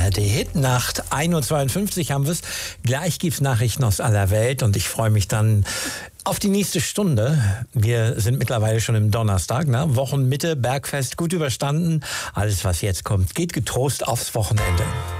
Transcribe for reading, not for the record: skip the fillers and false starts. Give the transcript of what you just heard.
ARD-Hitnacht. 1:52 Uhr haben wir es. Gleich gibt es Nachrichten aus aller Welt und ich freue mich dann auf die nächste Stunde. Wir sind mittlerweile schon im Donnerstag, ne? Wochenmitte, Bergfest gut überstanden. Alles, was jetzt kommt, geht getrost aufs Wochenende.